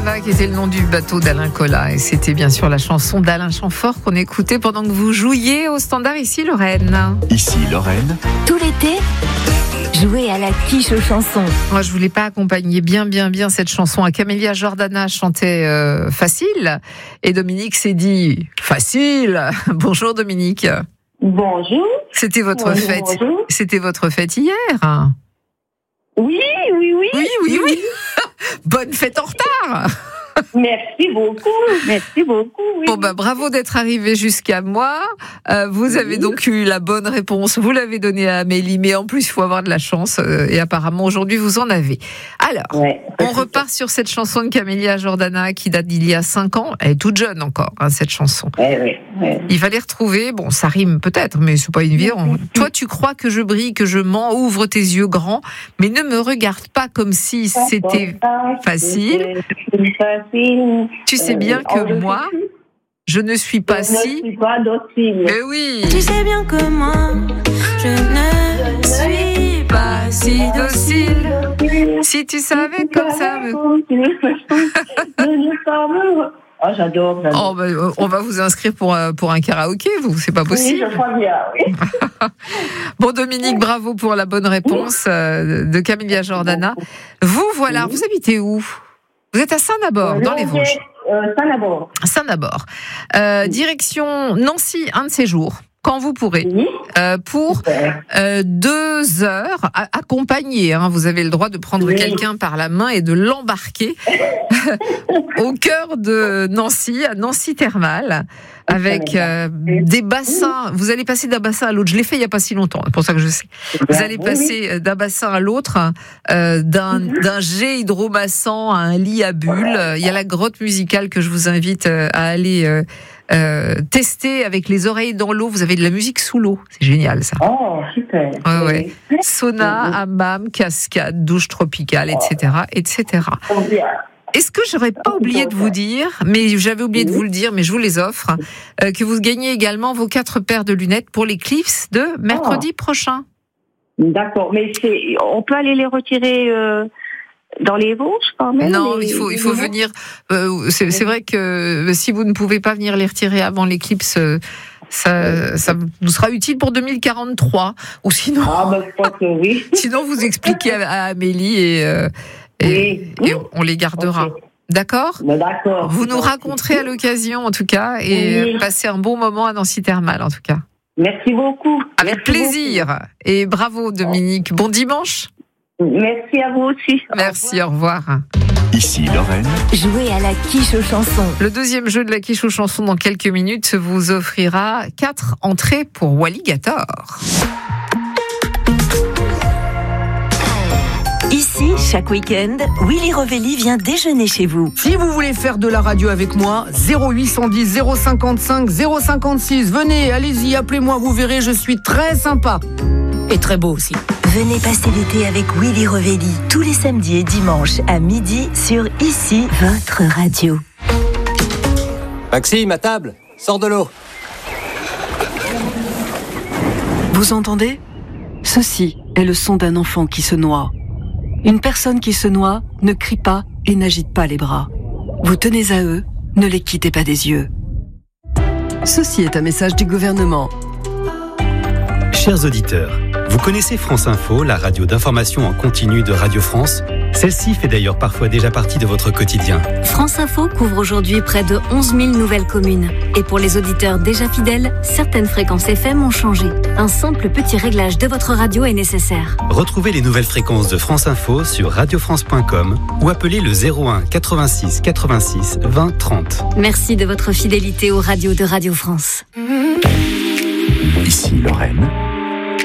va, qui était le nom du bateau d'Alain Colas. Et c'était bien sûr la chanson d'Alain Chamfort qu'on écoutait pendant que vous jouiez au standard ici, Lorraine. Ici, Lorraine. Tout l'été, jouez à la quiche aux chansons. Moi, je voulais pas accompagner bien cette chanson. À Camélia Jordana chantait Facile. Et Dominique s'est dit Facile. Bonjour Dominique. Bonjour. C'était votre fête. Bonjour. C'était votre fête hier. Oui. Oui. Bonne fête en retard. Merci beaucoup. Oui. Bon, bravo d'être arrivé jusqu'à moi. Vous avez donc eu la bonne réponse. Vous l'avez donnée à Amélie, mais en plus, il faut avoir de la chance. Et apparemment, aujourd'hui, vous en avez. Alors, on repart sur cette chanson de Camélia Jordana qui date d'il y a 5 ans. Elle est toute jeune encore, cette chanson. Ouais. Il va les retrouver. Bon, ça rime peut-être, mais c'est pas une vie. Toi, tu crois que je brille, que je mens. Ouvre tes yeux grands, mais ne me regarde pas comme si c'était facile. Tu sais bien que moi, je ne suis pas si... Je ne suis pas docile. Mais oui. Tu sais bien que moi, je ne suis pas si docile. Si tu savais comme ça... Oh, j'adore. On va vous inscrire pour un karaoké, vous, c'est pas possible. Oui, je crois bien, oui. Bon, Dominique, bravo pour la bonne réponse de Camélia Jordana. Vous, voilà, vous habitez où ? Vous êtes à Saint-Nabord, dans les Vosges. Saint-Nabord. Direction Nancy, un de ces jours, quand vous pourrez, pour 2 heures, accompagné. Vous avez le droit de prendre quelqu'un par la main et de l'embarquer au cœur de Nancy, à Nancy Thermal, avec des bassins. Vous allez passer d'un bassin à l'autre. Je l'ai fait il n'y a pas si longtemps, c'est pour ça que je sais. Vous allez passer d'un bassin à l'autre, d'un jet hydromassant à un lit à bulles. Il y a la grotte musicale que je vous invite à aller tester avec les oreilles dans l'eau. Vous avez de la musique sous l'eau. C'est génial, ça. Oh, super. Ouais. Sauna, hammam, cascade, douche tropicale, etc. Est-ce que j'aurais pas oublié de vous dire, mais j'avais oublié de vous le dire, mais je vous les offre, que vous gagnez également vos 4 paires de lunettes pour l'éclipse de mercredi prochain. D'accord, mais on peut aller les retirer dans les Vosges quand même? Non, il faut venir. C'est vrai que si vous ne pouvez pas venir les retirer avant l'éclipse, ça vous sera utile pour 2043. Ou sinon, je pense que oui. Sinon, vous expliquez à Amélie et on les gardera. Okay. D'accord ? D'accord. Vous nous raconterez à l'occasion, en tout cas, et passez un bon moment à Nancy Thermal, en tout cas. Merci beaucoup. Avec plaisir. Beaucoup. Et bravo, Dominique. Bon dimanche. Merci à vous aussi. Merci, au revoir. Ici, Lorraine. Jouez à la quiche aux chansons. Le deuxième jeu de la quiche aux chansons dans quelques minutes vous offrira 4 entrées pour Walligator. Ici, chaque week-end, Willy Revelli vient déjeuner chez vous. Si vous voulez faire de la radio avec moi, 0810 055 056. Venez, allez-y, appelez-moi, vous verrez, je suis très sympa. Et très beau aussi. Venez passer l'été avec Willy Revelli, tous les samedis et dimanches à midi sur Ici, votre radio. Maxime, à table, sors de l'eau. Vous entendez ? Ceci est le son d'un enfant qui se noie. Une personne qui se noie ne crie pas et n'agite pas les bras. Vous tenez à eux, ne les quittez pas des yeux. Ceci est un message du gouvernement. Chers auditeurs, vous connaissez France Info, la radio d'information en continu de Radio France ? Celle-ci fait d'ailleurs parfois déjà partie de votre quotidien. France Info couvre aujourd'hui près de 11 000 nouvelles communes. Et pour les auditeurs déjà fidèles, certaines fréquences FM ont changé. Un simple petit réglage de votre radio est nécessaire. Retrouvez les nouvelles fréquences de France Info sur radiofrance.com ou appelez le 01 86 86 20 30. Merci de votre fidélité aux radios de Radio France. Ici, Lorraine.